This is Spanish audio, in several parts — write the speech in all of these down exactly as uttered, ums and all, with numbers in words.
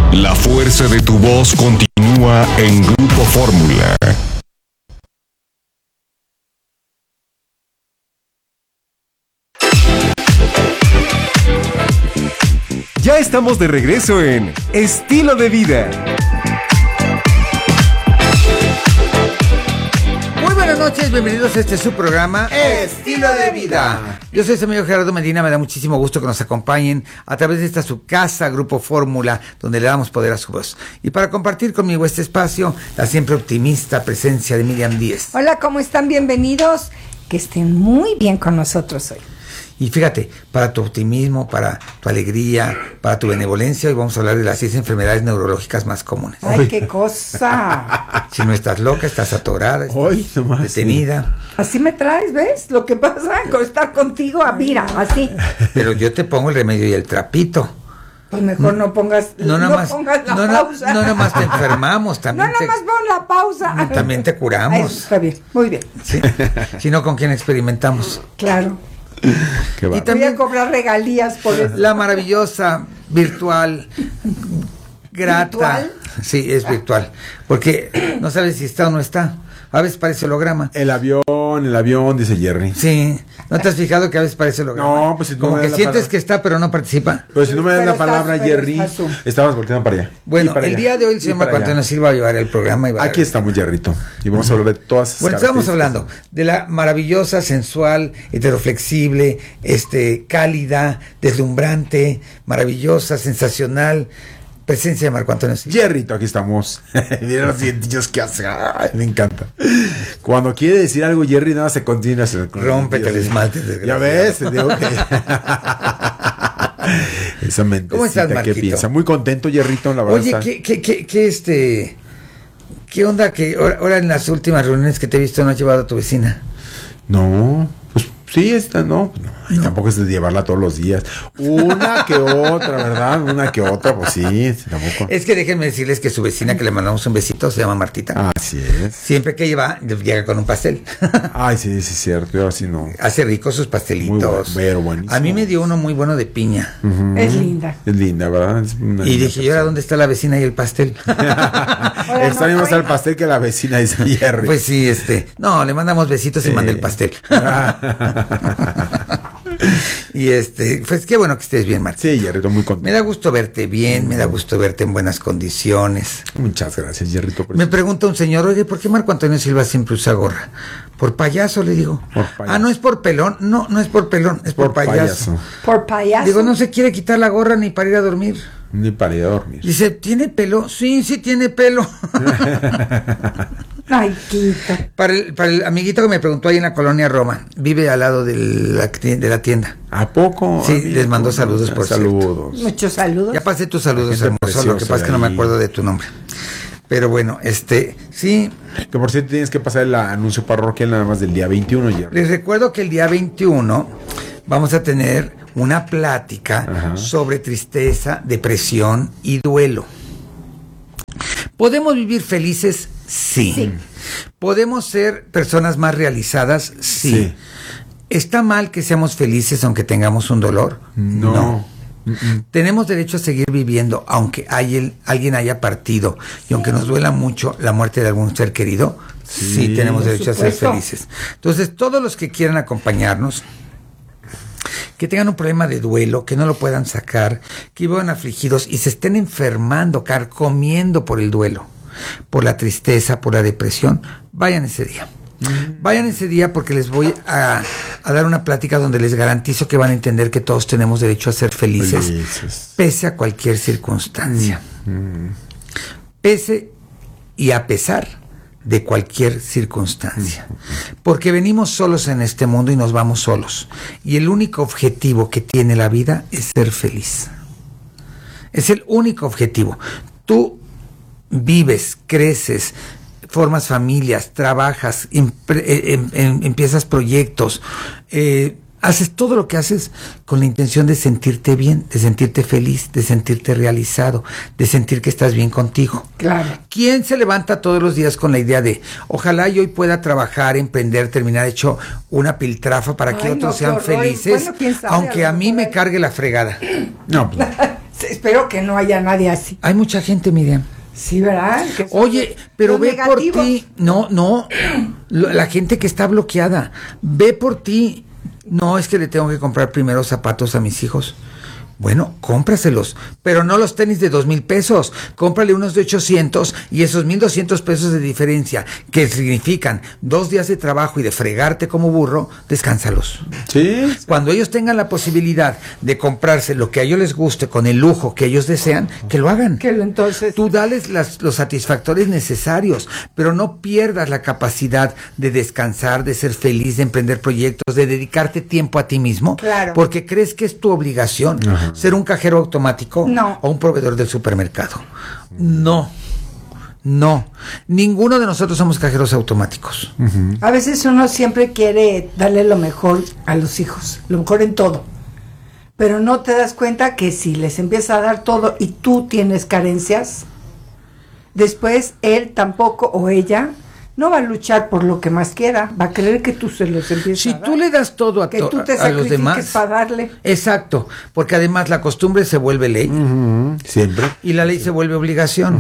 La fuerza de tu voz continúa en Grupo Fórmula. Ya estamos de regreso en Estilo de Vida. Muy buenas noches, bienvenidos a este su programa Estilo de Vida. Yo soy su amigo Gerardo Medina, me da muchísimo gusto que nos acompañen a través de esta su casa, Grupo Fórmula, donde le damos poder a su voz. Y para compartir conmigo este espacio, la siempre optimista presencia de Miriam Díez. Hola, ¿cómo están? Bienvenidos. Que estén muy bien con nosotros hoy. Y fíjate, para tu optimismo, para tu alegría, para tu benevolencia, hoy vamos a hablar de las seis enfermedades neurológicas más comunes. ¡Ay, qué cosa! Si no estás loca, estás atorada, estás Ay, nomás, detenida. Sí. Así me traes, ¿ves? Lo que pasa con estar contigo, ah, mira, así. Pero yo te pongo el remedio y el trapito. Pues mejor no pongas, no, no más, pongas la no, pausa. No, no nada más te enfermamos, también No, te, nada más pon la pausa. También te curamos. Eso está bien, muy bien. Sí. Si no, ¿con quién experimentamos? Claro. Qué y también voy a cobrar regalías por eso. La maravillosa, virtual, grata. ¿Virtual? Sí, es virtual. Porque no sabes si está o no está. A veces parece holograma. El avión, el avión, dice Jerry. Sí. ¿No te has fijado que a veces parece holograma? No, pues si no como me que das sientes palabra. que está, pero no participa. Pero si no me das Pero la palabra, estás, pero Jerry, estás tú. estabas volteando para allá. Bueno, para el allá. día de hoy el Y señor para Marco Antonio allá. Silva va a llevar el programa. Y va Aquí a... estamos, Jerrito. Y vamos a hablar de todas esas Bueno, estábamos características. hablando de la maravillosa, sensual, heteroflexible, este, cálida, deslumbrante, maravillosa, sensacional presencia de Marco Antonio Silva. Jerrito, aquí estamos. Mira los dientillos que hace. Ay, me encanta. Cuando quiere decir algo, Jerry nada se continúa. Se... Rómpete el esmalte. Ya ves, te digo que... Esa mentecita. ¿Cómo estás, Marquito? ¿Qué piensa? Muy contento, Jerrito, la verdad. Oye, está... ¿qué, qué, qué, qué, este... ¿Qué onda que ahora, ahora en las últimas reuniones que te he visto no has llevado a tu vecina? No, pues sí, esta no. no, y No. Tampoco es de llevarla todos los días. Una que otra, ¿verdad? Una que otra, pues sí, tampoco. Es que déjenme decirles que su vecina, que le mandamos un besito, se llama Martita. Así es. Siempre que lleva, llega con un pastel. Ay, sí, sí, es cierto. Yo así no. Hace ricos sus Muy pastelitos. bueno, pero buenísimo. A mí me dio uno muy bueno de piña. Ujú. Es linda. Es linda, ¿verdad? Es una Y linda dije, ¿y ahora dónde está la vecina y el pastel? Ahora Extraño no más al juega. pastel que la vecina, dice Jerry. Pues sí, este. No, le mandamos besitos y Sí. manda el pastel. Y este, pues qué bueno que estés bien, Marta. Sí, Jerrito, muy Me contento. da gusto verte bien, me da gusto verte en buenas condiciones. Muchas gracias, Jerrito. por Me eso. pregunta un señor, oye, ¿por qué Marco Antonio Silva siempre usa gorra? Por payaso, le digo. Por payaso. Ah, no es por pelón, no, no es por pelón, es por, payaso. Por payaso. Digo, no se quiere quitar la gorra ni para ir a dormir. Ni para ir a dormir. Dice, ¿tiene pelo? Sí, sí tiene pelo. Ay, quita. Para el, para el amiguito que me preguntó ahí en la colonia Roma, vive al lado de la, de la tienda. ¿A poco? Sí, Ah, les mandó pues, saludos, por Saludos. Muchos saludos. Ya pasé tus saludos, Gente hermoso, lo que preciosa pasa es que no me ahí. acuerdo de tu nombre. Pero bueno, este, sí, Que por cierto tienes que pasar el anuncio parroquial nada más del día veintiuno, Jerry. les recuerdo que el día veintiuno vamos a tener una plática Ajá. sobre tristeza, depresión y duelo. ¿Podemos vivir felices? Sí. Sí. ¿Podemos ser personas más realizadas? Sí. Sí. ¿Está mal que seamos felices aunque tengamos un dolor? No. Tenemos derecho a seguir viviendo aunque hay- alguien haya partido y aunque nos duela mucho la muerte de algún ser querido. Sí, Sí, tenemos por derecho a ser supuesto. felices. Entonces, todos los que quieran acompañarnos, que tengan un problema de duelo, que no lo puedan sacar, que vivan afligidos y se estén enfermando, carcomiendo por el duelo, por la tristeza, por la depresión, vayan ese día. Vayan ese día porque les voy a, a dar una plática donde les garantizo que van a entender que todos tenemos derecho a ser felices, Felices. pese a cualquier circunstancia. Pese y a pesar de cualquier circunstancia. Porque venimos solos en este mundo y nos vamos solos. Y el único objetivo que tiene la vida es ser feliz. Es el único objetivo. Tú vives, creces, formas familias, trabajas, impre- eh, em- em- empiezas proyectos, eh, haces todo lo que haces con la intención de sentirte bien, de sentirte feliz, de sentirte realizado, de sentir que estás bien contigo. Claro. ¿Quién se levanta todos los días con la idea de ojalá yo hoy pueda trabajar, emprender, terminar hecho una piltrafa para que Ay, otros no, sean qué horror. felices, Bueno, quién sabe, aunque a a lo mí mejor me hay- cargue la fregada? No, pues, Espero que no haya nadie así. Hay mucha gente, Miriam. Sí, ¿verdad? Que son Oye, los- pero los ve negativos. por ti. No, no. Lo- La gente que está bloqueada. Ve por ti. No, es que le tengo que comprar primero zapatos a mis hijos. Bueno, cómpraselos, pero no los tenis de dos mil pesos. Cómprale unos de ochocientos y esos mil doscientos pesos de diferencia, que significan dos días de trabajo y de fregarte como burro, descánsalos. Sí. Cuando ellos tengan la posibilidad de comprarse lo que a ellos les guste con el lujo que ellos desean, que lo hagan. Que lo entonces. Tú dales las, los satisfactores necesarios, pero no pierdas la capacidad de descansar, de ser feliz, de emprender proyectos, de dedicarte tiempo a ti mismo, Claro. porque crees que es tu obligación Ajá. ser un cajero automático No. o un proveedor del supermercado. No, no. Ninguno de nosotros somos cajeros automáticos. A veces uno siempre quiere darle lo mejor a los hijos, lo mejor en todo. Pero no te das cuenta que si les empieza a dar todo y tú tienes carencias, después él tampoco o ella no va a luchar por lo que más quiera, va a creer que tú se los empiezas Si a dar. tú le das todo a, que to- tú te a los sacrifiques demás, para darle. exacto, porque además la costumbre se vuelve ley Ujú, siempre. y la ley se vuelve obligación.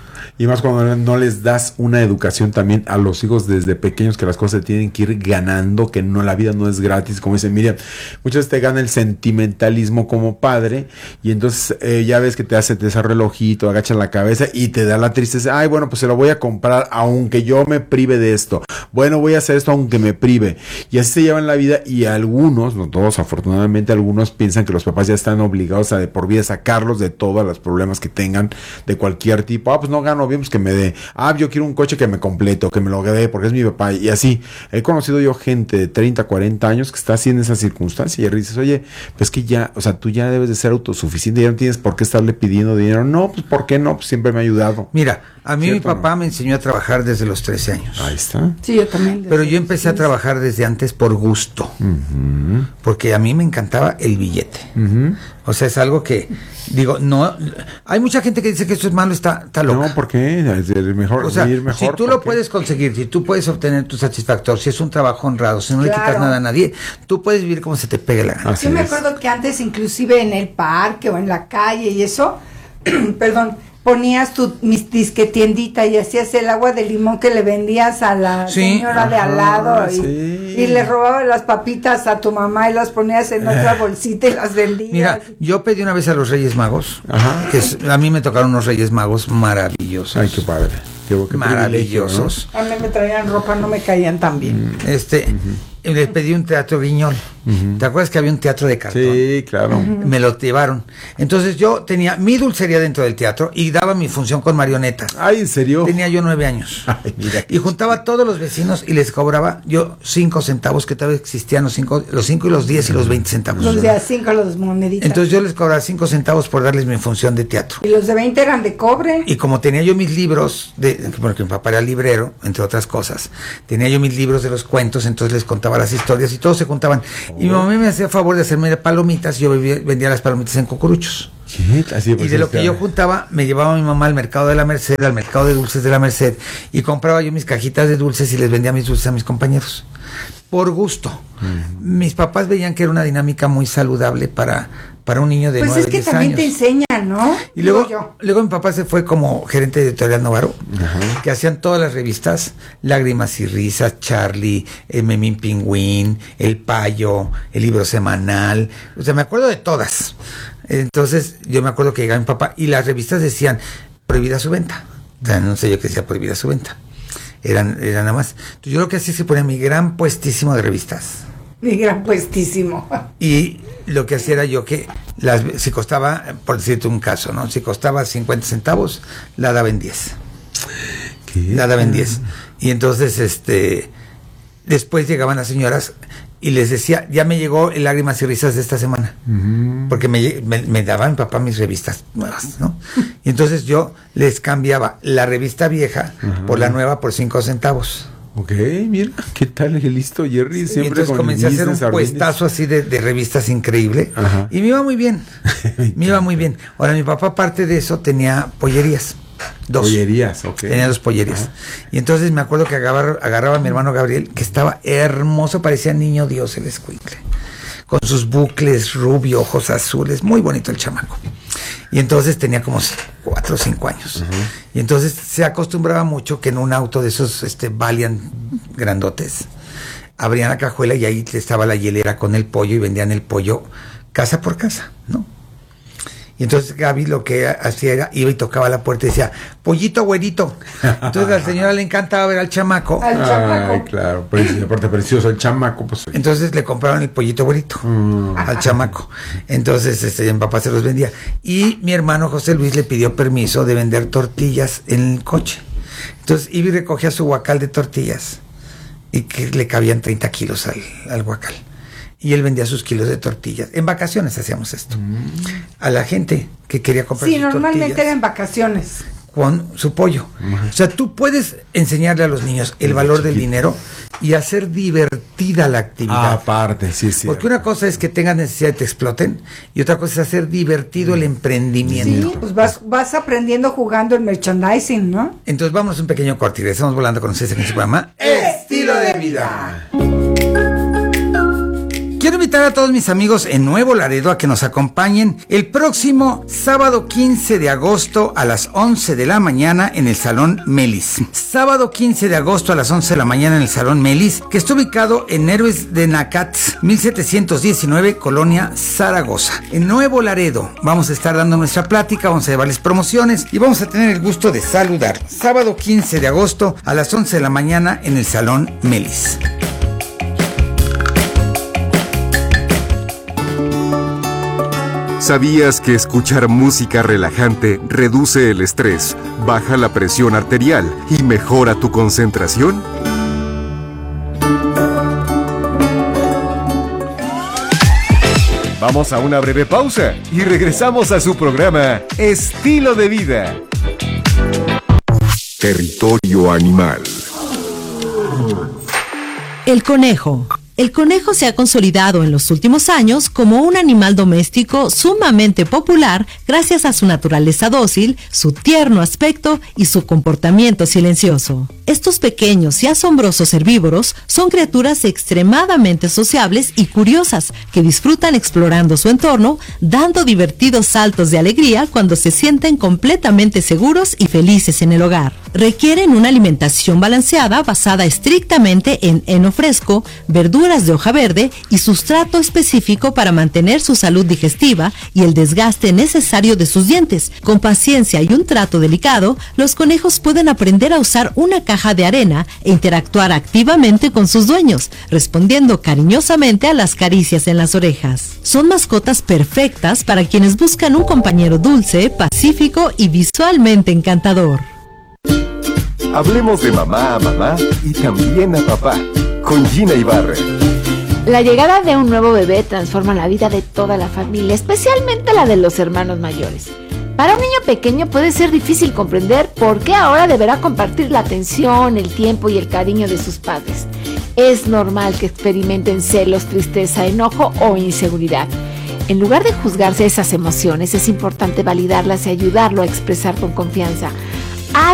Y más cuando no les das una educación también a los hijos desde pequeños, que las cosas se tienen que ir ganando, que no, la vida no es gratis, como dice Miriam. Muchas veces te gana el sentimentalismo como padre, y entonces eh, ya ves que te hace ese relojito, agachas la cabeza y te da la tristeza. Ay, bueno, pues se lo voy a comprar aunque yo me prive de esto. Bueno, voy a hacer esto aunque me prive. Y así se llevan la vida, y algunos, no todos, afortunadamente algunos piensan que los papás ya están obligados a de por vida sacarlos de todos los problemas que tengan de cualquier tipo. Ah, pues no gano bien, pues que me dé. Ah, yo quiero un coche que me completo, que me lo dé porque es mi papá. Y así, he conocido yo gente de treinta, cuarenta años que está así en esa circunstancia, y dices, oye, pues que ya, o sea, tú ya debes de ser autosuficiente, ya no tienes por qué estarle pidiendo dinero. No, pues ¿por qué no? Pues siempre me ha ayudado. Mira, a mí mi ¿Cierto o papá no? me enseñó a trabajar desde los trece años. Ahí está. Sí, yo también. Pero yo empecé a trabajar desde antes por gusto, Ujú, porque a mí me encantaba el billete. ujú. O sea, es algo que, digo, no, hay mucha gente que dice que esto es malo, está, está loca. No, ¿por qué? Es el mejor, O sea, vivir mejor, si tú ¿por lo qué? puedes conseguir, si tú puedes obtener tu satisfactor, si es un trabajo honrado, si no le Claro. quitas nada a nadie, tú puedes vivir como se te pegue la gana. Así Yo me es. acuerdo que antes, inclusive en el parque o en la calle y eso, perdón, ponías tu mis disque tiendita y hacías el agua de limón que le vendías a la Sí, señora de al ajá, lado y, sí. y le robabas las papitas a tu mamá y las ponías en otra bolsita y las vendías. Mira, yo pedí una vez a los Reyes Magos, Ajá. que es- a mí me tocaron unos Reyes Magos maravillosos. Ay, qué padre. Qué, qué maravillosos. A mí me traían ropa, no me caían tan bien. Este, y les pedí un teatro guiñol. ¿Te acuerdas que había un teatro de cartón? Sí, claro. Me lo llevaron. Entonces yo tenía mi dulcería dentro del teatro y daba mi función con marionetas. Ay, ¿en serio? Tenía yo nueve años. Ay, mira. Y juntaba a todos los vecinos y les cobraba yo cinco centavos, que tal vez existían los cinco, los cinco y los diez y los veinte centavos. Los de a cinco, los moneditas. Entonces yo les cobraba cinco centavos por darles mi función de teatro. y los de veinte eran de cobre. Y como tenía yo mis libros, de, porque mi papá era librero, entre otras cosas, tenía yo mis libros de los cuentos, entonces les contaba las historias y todos se juntaban. Y mi mamá me hacía favor de hacerme palomitas, y yo vendía, vendía las palomitas en cucuruchos. ¿Qué? Así Y de lo que yo juntaba, me llevaba mi mamá al mercado de la Merced, al mercado de dulces de la Merced, y compraba yo mis cajitas de dulces y les vendía mis dulces a mis compañeros. Por gusto. Mis papás veían que era una dinámica muy saludable para, para un niño de Pues nueve, es que diez también años. te enseñan, ¿no? Y luego, Digo yo. luego mi papá se fue como gerente de editorial Novaro, que hacían todas las revistas, Lágrimas y Risas, Charlie, eh, Memín Pingüín, El Payo, El Libro Semanal, o sea, me acuerdo de todas. Entonces, yo me acuerdo que llegaba mi papá y las revistas decían prohibida su venta. O sea, no sé yo qué decía prohibida su venta. Eran, eran nada más. Entonces, yo lo que hacía es que ponía mi gran puestísimo de revistas. Mi gran puestísimo. Y lo que hacía era yo que las, si costaba, por decirte un caso, ¿no? Si costaba cincuenta centavos, la daba en diez. ¿Qué? La daba en diez. Y entonces, este, después llegaban las señoras y les decía, ya me llegó el Lágrimas y Risas de esta semana. Porque me, me, me daba mi papá mis revistas nuevas, ¿no? Y entonces yo les cambiaba la revista vieja por la nueva por cinco centavos. Ok, mira, ¿qué tal el listo Jerry? Y Siempre entonces con comencé a hacer un business puestazo así de, de revistas increíble. Ajá. Y me iba muy bien. Me iba muy bien. Ahora, mi papá, aparte de eso, tenía pollerías. Dos. Pollerías, ok. Tenía dos pollerías. Ajá. Y entonces me acuerdo que agarraba, agarraba a mi hermano Gabriel, que estaba hermoso, parecía niño Dios el escuincle. Con sus bucles rubio, ojos azules, muy bonito el chamaco. Y entonces tenía como cuatro o cinco años. Uh-huh. Y entonces se acostumbraba mucho que en un auto de esos este, Valiant grandotes, abrían la cajuela y ahí estaba la hielera con el pollo y vendían el pollo casa por casa, ¿no? Y entonces Gaby lo que hacía era, iba y tocaba la puerta y decía, pollito güerito. Entonces a la señora le encantaba ver al chamaco. Al chamaco. Ay, claro, pues, aparte precioso, el chamaco. Pues, entonces le compraban el pollito güerito mm. al chamaco. Entonces este, mi papá se los vendía. Y mi hermano José Luis le pidió permiso de vender tortillas en el coche. Entonces iba y recogía su guacal de tortillas y que le cabían treinta kilos al, al guacal. Y él vendía sus kilos de tortillas. En vacaciones hacíamos esto. Mm. A la gente que quería comprar sí, sus normalmente tortillas, era en vacaciones. con su pollo. Uh-huh. O sea, tú puedes enseñarle a los niños el valor del dinero y hacer divertida la actividad. Ah, aparte, sí, sí. Porque una cosa es que tengas necesidad y te exploten, y otra cosa es hacer divertido mm. el emprendimiento. Sí, pues vas, vas aprendiendo jugando el merchandising, ¿no? Entonces vamos a un pequeño corte y regresamos volando con ustedes en este programa Estilo de Vida. Quiero invitar a todos mis amigos en Nuevo Laredo a que nos acompañen el próximo sábado quince de agosto a las once de la mañana en el Salón Melis. Sábado quince de agosto a las once de la mañana en el Salón Melis, que está ubicado en Héroes de Nacatz, mil setecientos diecinueve, Colonia Zaragoza. En Nuevo Laredo vamos a estar dando nuestra plática, vamos a llevarles promociones y vamos a tener el gusto de saludar. Sábado quince de agosto a las once de la mañana en el Salón Melis. ¿Sabías que escuchar música relajante reduce el estrés, baja la presión arterial y mejora tu concentración? Vamos a una breve pausa y regresamos a su programa Estilo de Vida. Territorio animal. El conejo. El conejo se ha consolidado en los últimos años como un animal doméstico sumamente popular gracias a su naturaleza dócil, su tierno aspecto y su comportamiento silencioso. Estos pequeños y asombrosos herbívoros son criaturas extremadamente sociables y curiosas que disfrutan explorando su entorno, dando divertidos saltos de alegría cuando se sienten completamente seguros y felices en el hogar. Requieren una alimentación balanceada basada estrictamente en heno fresco, verduras de hoja verde y sustrato específico para mantener su salud digestiva y el desgaste necesario de sus dientes. Con paciencia y un trato delicado, los conejos pueden aprender a usar una caja de arena e interactuar activamente con sus dueños, respondiendo cariñosamente a las caricias en las orejas. Son mascotas perfectas para quienes buscan un compañero dulce, pacífico y visualmente encantador. Hablemos de mamá a mamá y también a papá, con Gina Ibarra. La llegada de un nuevo bebé transforma la vida de toda la familia, especialmente la de los hermanos mayores. Para un niño pequeño puede ser difícil comprender por qué ahora deberá compartir la atención, el tiempo y el cariño de sus padres. Es normal que experimenten celos, tristeza, enojo o inseguridad. En lugar de juzgarse esas emociones, es importante validarlas y ayudarlo a expresar con confianza.